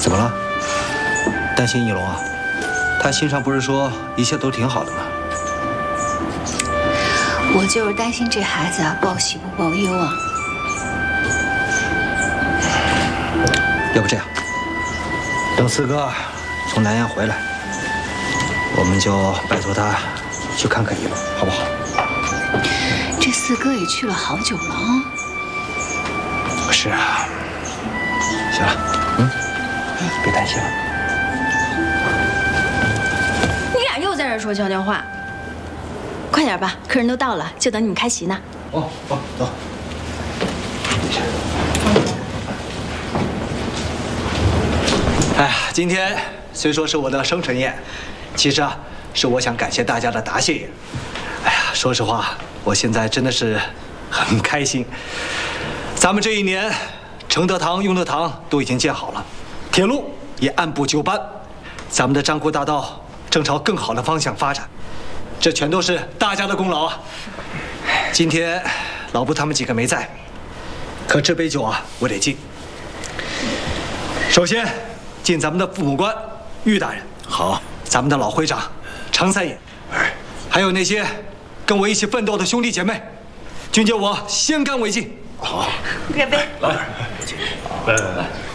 怎么了？担心一龙啊？他信上不是说一切都挺好的吗？ 我就是担心这孩子啊，报喜不报忧啊。 要不这样，等四哥从南阳回来，我们就拜托他去看看一龙，好不好？ 这四哥也去了好久了啊。 是啊。行了，别担心了。 你俩又在这说悄悄话，快点吧，客人都到了，就等你们开席呢。 哦，走。哎呀，今天虽说是我的生辰宴，其实啊，是我想感谢大家的答谢宴。哎呀，说实话，我现在真的是很开心。咱们这一年，承德堂、雍德堂都已经建好了，铁路也按部就班，咱们的张国大道正朝更好的方向发展，这全都是大家的功劳啊！今天老布他们几个没在，可这杯酒啊，我得敬。首先。敬咱们的父母官玉大人， 好； 咱们的老会长常三爷，还有那些跟我一起奋斗的兄弟姐妹，均叫我先干为敬。 好， 干杯！ 来，来。